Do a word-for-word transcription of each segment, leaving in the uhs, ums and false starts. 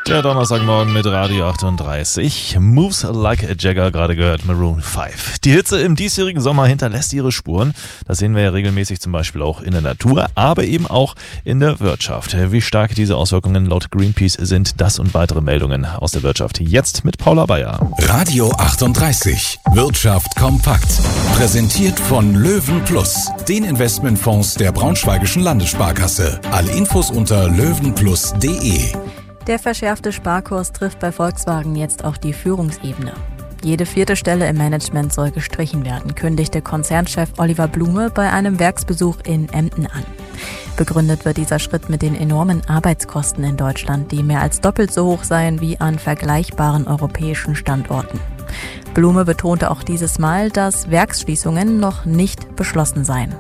Der Donnerstagmorgen mit Radio achtunddreißig. Moves Like a Jagger, gerade gehört, Maroon fünf. Die Hitze im diesjährigen Sommer hinterlässt ihre Spuren. Das sehen wir ja regelmäßig zum Beispiel auch in der Natur, aber eben auch in der Wirtschaft. Wie stark diese Auswirkungen laut Greenpeace sind, das und weitere Meldungen aus der Wirtschaft. Jetzt mit Paula Bayer. Radio achtunddreißig. Wirtschaft kompakt. Präsentiert von Löwen Plus, den Investmentfonds der Braunschweigischen Landessparkasse. Alle Infos unter löwenplus punkt de. Der verschärfte Sparkurs trifft bei Volkswagen jetzt auch die Führungsebene. Jede vierte Stelle im Management soll gestrichen werden, kündigte Konzernchef Oliver Blume bei einem Werksbesuch in Emden an. Begründet wird dieser Schritt mit den enormen Arbeitskosten in Deutschland, die mehr als doppelt so hoch seien wie an vergleichbaren europäischen Standorten. Blume betonte auch dieses Mal, dass Werksschließungen noch nicht beschlossen seien.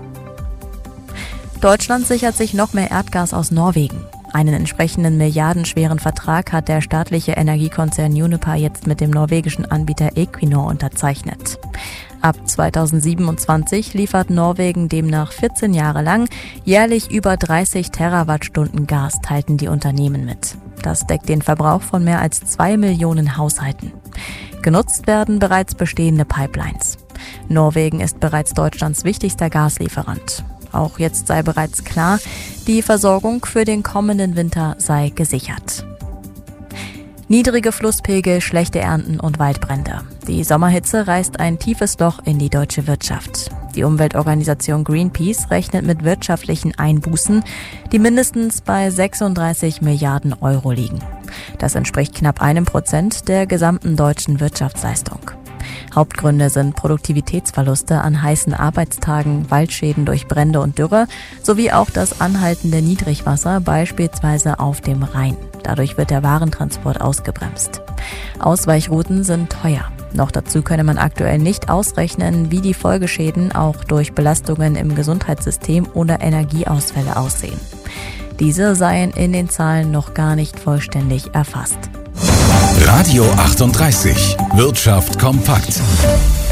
Deutschland sichert sich noch mehr Erdgas aus Norwegen. Einen entsprechenden milliardenschweren Vertrag hat der staatliche Energiekonzern Uniper jetzt mit dem norwegischen Anbieter Equinor unterzeichnet. Ab zweitausendsiebenundzwanzig liefert Norwegen demnach vierzehn Jahre lang jährlich über dreißig Terawattstunden Gas, teilten die Unternehmen mit. Das deckt den Verbrauch von mehr als zwei Millionen Haushalten. Genutzt werden bereits bestehende Pipelines. Norwegen ist bereits Deutschlands wichtigster Gaslieferant. Auch jetzt sei bereits klar, die Versorgung für den kommenden Winter sei gesichert. Niedrige Flusspegel, schlechte Ernten und Waldbrände. Die Sommerhitze reißt ein tiefes Loch in die deutsche Wirtschaft. Die Umweltorganisation Greenpeace rechnet mit wirtschaftlichen Einbußen, die mindestens bei sechsunddreißig Milliarden Euro liegen. Das entspricht knapp einem Prozent der gesamten deutschen Wirtschaftsleistung. Hauptgründe sind Produktivitätsverluste an heißen Arbeitstagen, Waldschäden durch Brände und Dürre sowie auch das anhaltende Niedrigwasser, beispielsweise auf dem Rhein. Dadurch wird der Warentransport ausgebremst. Ausweichrouten sind teuer. Noch dazu könne man aktuell nicht ausrechnen, wie die Folgeschäden auch durch Belastungen im Gesundheitssystem oder Energieausfälle aussehen. Diese seien in den Zahlen noch gar nicht vollständig erfasst. Radio achtunddreißig. Wirtschaft kompakt.